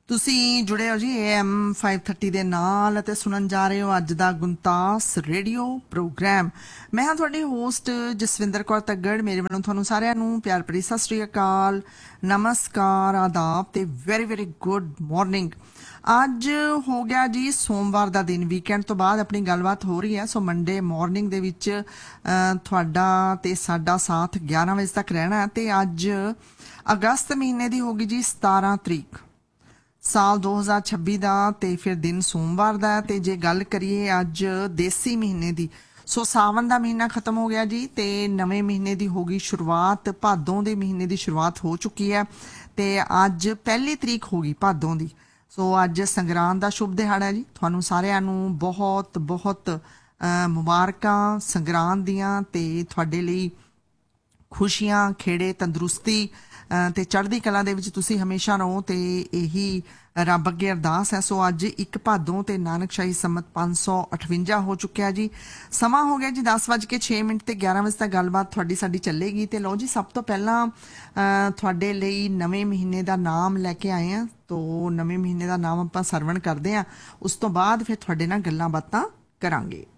ਤੁਸੀਂ ਜੁੜੇ ਹੋ ਜੀ AM 530 ਦੇ ਨਾਲ ਅਤੇ ਸੁਣਨ ਜਾ ਰਹੇ ਹੋ ਅੱਜ ਦਾ ਗੁੰਤਾਸ ਰੇਡੀਓ ਪ੍ਰੋਗਰਾਮ। ਮੈਂ ਹਾਂ ਤੁਹਾਡੀ ਹੋਸਟ ਜਸਵਿੰਦਰ ਕੌਰ ਤੱਗੜ। ਮੇਰੇ ਵੱਲੋਂ ਤੁਹਾਨੂੰ ਸਾਰਿਆਂ ਨੂੰ ਪਿਆਰ ਭਰੀ ਸਤਿ ਸ੍ਰੀ ਅਕਾਲ, ਨਮਸਕਾਰ, ਆਦਾਬ ਤੇ ਵੈਰੀ ਵੈਰੀ ਗੁੱਡ ਮਾਰਨਿੰਗ। ਅੱਜ ਹੋ ਗਿਆ ਜੀ ਸੋਮਵਾਰ ਦਾ ਦਿਨ, ਵੀਕਐਂਡ ਤੋਂ ਬਾਅਦ ਆਪਣੀ ਗੱਲਬਾਤ ਹੋ ਰਹੀ ਹੈ। ਸੋ ਮੰਡੇ ਮਾਰਨਿੰਗ ਦੇ ਵਿੱਚ ਤੁਹਾਡਾ ਤੇ ਸਾਡਾ ਸਾਥ 11 ਵਜੇ ਤੱਕ ਰਹਿਣਾ ਹੈ। ਤੇ ਅੱਜ ਅਗਸਤ ਮਹੀਨੇ ਦੀ ਹੋਗੀ ਜੀ 17 ਤਰੀਕ ਸਾਲ 2026 ਦਾ, ਤੇ ਫਿਰ ਦਿਨ ਸੋਮਵਾਰ ਦਾ। ਤੇ ਜੇ ਗੱਲ ਕਰੀਏ ਅੱਜ ਦੇਸੀ ਮਹੀਨੇ ਦੀ, ਸੋ ਸਾਵਨ ਦਾ ਮਹੀਨਾ ਖਤਮ ਹੋ ਗਿਆ ਜੀ ਤੇ ਨਵੇਂ ਮਹੀਨੇ ਦੀ ਹੋ ਗਈ ਸ਼ੁਰੂਆਤ। ਭਾਦੋਂ ਦੇ ਮਹੀਨੇ ਦੀ ਸ਼ੁਰੂਆਤ ਹੋ ਚੁੱਕੀ ਹੈ ਤੇ ਅੱਜ ਪਹਿਲੀ ਤਰੀਕ ਹੋ ਗਈ ਭਾਦੋਂ ਦੀ। ਸੋ ਅੱਜ ਸੰਗਰਾਂਦ ਦਾ ਸ਼ੁਭ ਦਿਹਾੜਾ ਹੈ ਜੀ। ਤੁਹਾਨੂੰ ਸਾਰਿਆਂ ਨੂੰ ਬਹੁਤ ਬਹੁਤ ਮੁਬਾਰਕਾਂ ਸੰਗਰਾਂਦ ਦੀਆਂ, ਤੇ ਤੁਹਾਡੇ ਲਈ ਖੁਸ਼ੀਆਂ, ਖੇੜੇ, ਤੰਦਰੁਸਤੀ ਤੇ ਚੜ੍ਹਦੀ ਕਲਾ ਦੇ ਵਿੱਚ ਤੁਸੀਂ ਹਮੇਸ਼ਾ ਰਹੋ, ਤੇ ਇਹੀ ਰੱਬ ਅੱਗੇ ਅਰਦਾਸ ਹੈ। ਸੋ ਅੱਜ 1 ਭਾਦੋਂ ਤੇ ਨਾਨਕਸ਼ਾਹੀ ਸੰਮਤ 558 ਹੋ ਚੁੱਕਿਆ ਜੀ। ਸਮਾਂ ਹੋ ਗਿਆ ਜੀ 10:06 ਤੇ 11 ਵਜੇ ਤੱਕ ਗੱਲਬਾਤ ਤੁਹਾਡੀ ਸਾਡੀ ਚੱਲੇਗੀ। ਤੇ ਲਓ ਜੀ, ਸਭ ਤੋਂ ਪਹਿਲਾਂ ਤੁਹਾਡੇ ਲਈ ਨਵੇਂ ਮਹੀਨੇ ਦਾ ਨਾਮ ਲੈ ਕੇ ਆਏ ਹਾਂ। ਤੋ ਨਵੇਂ ਮਹੀਨੇ ਦਾ ਨਾਮ ਆਪਾਂ ਸਰਵਣ ਕਰਦੇ ਹਾਂ, ਉਸ ਤੋਂ ਬਾਅਦ ਫਿਰ ਤੁਹਾਡੇ ਨਾਲ ਗੱਲਾਂ ਬਾਤਾਂ ਕਰਾਂਗੇ।